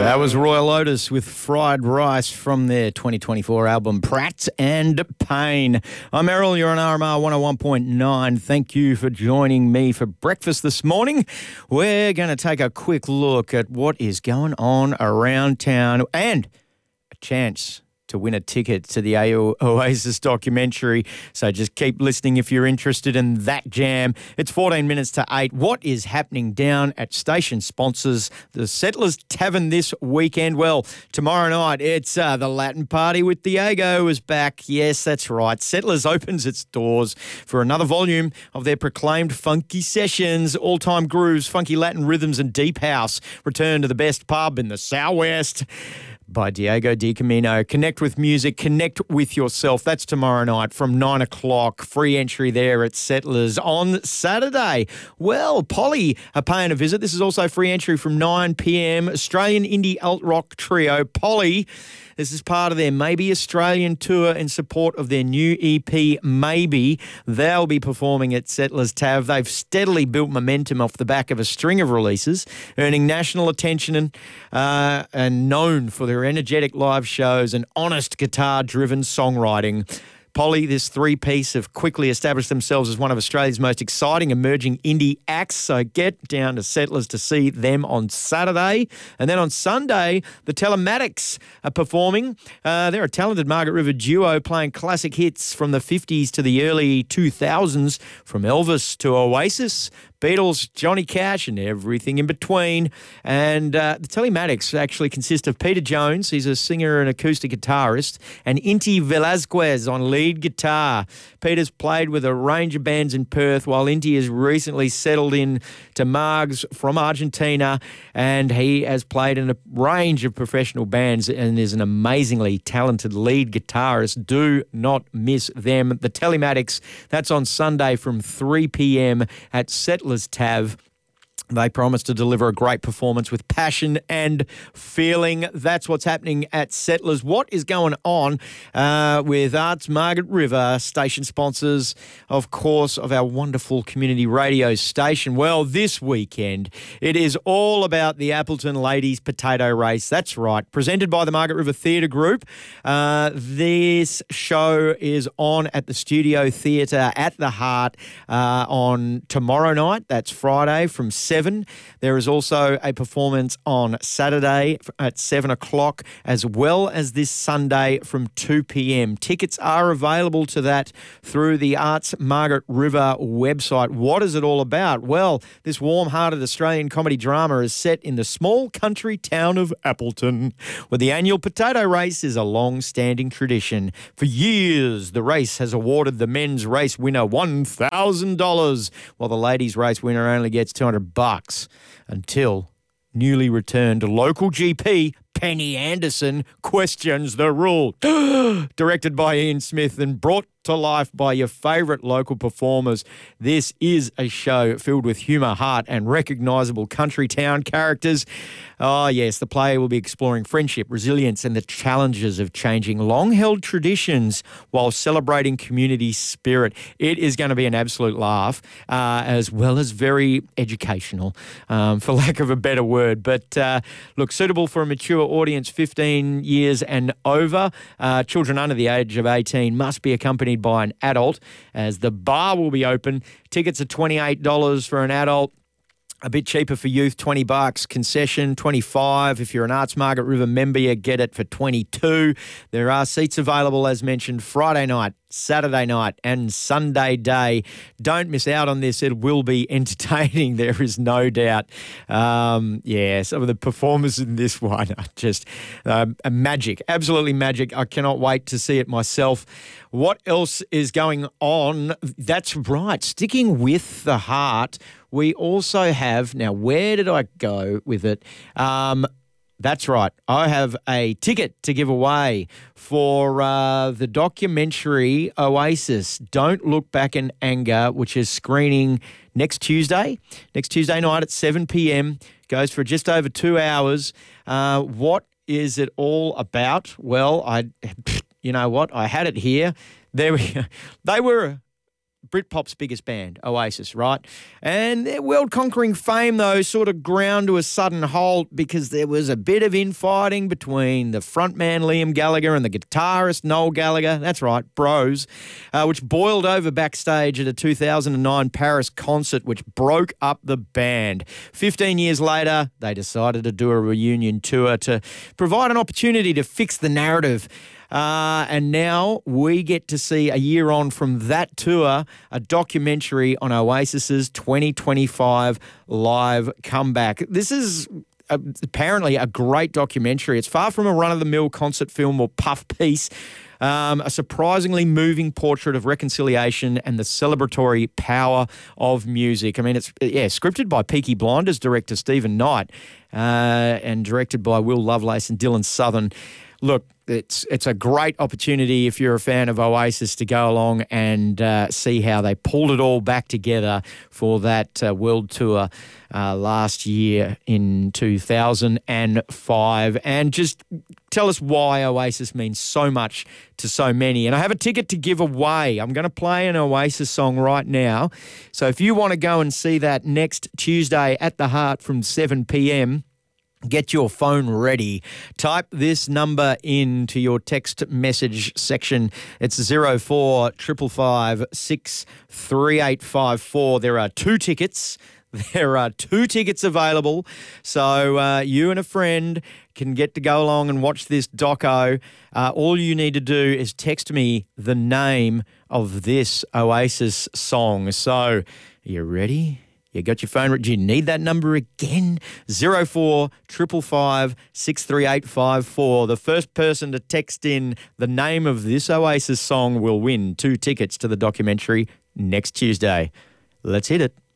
That was Royal Otis with Fried Rice from their 2024 album Pratt and Payne. I'm Errol, you're on RMR 101.9. Thank you for joining me for breakfast this morning. We're going to take a quick look at what is going on around town and a chance to win a ticket to the Oasis documentary. So just keep listening if you're interested in that jam. It's 14 minutes to 8. What is happening down at station sponsors, the Settlers Tavern this weekend? Well, tomorrow night, it's the Latin Party with Diego is back. Yes, that's right. Settlers opens its doors for another volume of their proclaimed funky sessions. All-time grooves, funky Latin rhythms and deep house return to the best pub in the Southwest by Diego Di Camino. Connect with music, connect with yourself. That's tomorrow night from 9 o'clock. Free entry there at Settlers. On Saturday, well, Polly are paying a visit. This is also free entry from 9 p.m. Australian indie alt rock trio Polly. This is part of their Maybe Australian tour in support of their new EP, Maybe. They'll be performing at Settlers Tav. They've steadily built momentum off the back of a string of releases, earning national attention and known for their energetic live shows and honest guitar-driven songwriting. Polly, this three-piece, have quickly established themselves as one of Australia's most exciting emerging indie acts, so get down to Settlers to see them on Saturday. And then on Sunday, the Telematics are performing. They're a talented Margaret River duo playing classic hits from the 50s to the early 2000s, from Elvis to Oasis, Beatles, Johnny Cash, and everything in between. And the Telematics actually consist of Peter Jones, he's a singer and acoustic guitarist, and Inti Velasquez on lead guitar. Peter's played with a range of bands in Perth, while Inti has recently settled in to Margs from Argentina, and he has played in a range of professional bands and is an amazingly talented lead guitarist. Do not miss them. The Telematics, that's on Sunday from 3 p.m. at Settlers Tav. They promise to deliver a great performance with passion and feeling. That's what's happening at Settlers. What is going on with Arts Margaret River, station sponsors, of course, of our wonderful community radio station? Well, this weekend, it is all about the Appleton Ladies Potato Race. That's right, presented by the Margaret River Theatre Group. This show is on at the Studio Theatre at the Heart on tomorrow night. That's Friday from 7. There is also a performance on Saturday at 7 o'clock, as well as this Sunday from 2 p.m. Tickets are available to that through the Arts Margaret River website. What is it all about? Well, this warm-hearted Australian comedy drama is set in the small country town of Appleton, where the annual potato race is a long-standing tradition. For years, the race has awarded the men's race winner $1,000, while the ladies' race winner only gets $200 until newly returned local GP Penny Anderson questions the rule. Directed by Ian Smith and brought to life by your favourite local performers. This is a show filled with humour, heart and recognisable country town characters. Oh yes, the play will be exploring friendship, resilience and the challenges of changing long-held traditions while celebrating community spirit. It is going to be an absolute laugh, as well as very educational, for lack of a better word. But look, suitable for a mature audience 15 years and over. Children under the age of 18 must be accompanied by an adult, as the bar will be open. Tickets are $28 for an adult. A bit cheaper for youth, $20. Concession, $25. If you're an Arts Margaret River member, you get it for $22. There are seats available, as mentioned, Friday night, Saturday night and Sunday day. Don't miss out on this. It will be entertaining. There is no doubt. Some of the performers in this one are just magic, absolutely magic. I cannot wait to see it myself. What else is going on? That's right. Sticking with the heart, we also have, now where did I go with it? That's right. I have a ticket to give away for the documentary Oasis, Don't Look Back in Anger, which is screening next Tuesday night at 7 p.m. Goes for just over 2 hours. What is it all about? Well, you know what? I had it here. They were Britpop's biggest band, Oasis, right? And their world-conquering fame, though, sort of ground to a sudden halt because there was a bit of infighting between the frontman Liam Gallagher and the guitarist Noel Gallagher. That's right, bros, which boiled over backstage at a 2009 Paris concert, which broke up the band. 15 years later, they decided to do a reunion tour to provide an opportunity to fix the narrative. And now we get to see, a year on from that tour, a documentary on Oasis's 2025 live comeback. This is apparently a great documentary. It's far from a run-of-the-mill concert film or puff piece. A surprisingly moving portrait of reconciliation and the celebratory power of music. I mean, it's scripted by Peaky Blinders director Stephen Knight and directed by Will Lovelace and Dylan Southern. Look, it's a great opportunity if you're a fan of Oasis to go along and see how they pulled it all back together for that world tour last year in 2005. And just tell us why Oasis means so much to so many. And I have a ticket to give away. I'm going to play an Oasis song right now. So if you want to go and see that next Tuesday at the Heart from 7 p.m, get your phone ready. Type this number into your text message section. It's 0455 63854. There are 2 tickets. There are 2 tickets available. So you and a friend can get to go along and watch this doco. All you need to do is text me the name of this Oasis song. So, are you ready? You got your phone? Do you need that number again? 0455 63854. The first person to text in the name of this Oasis song will win 2 tickets to the documentary next Tuesday. Let's hit it.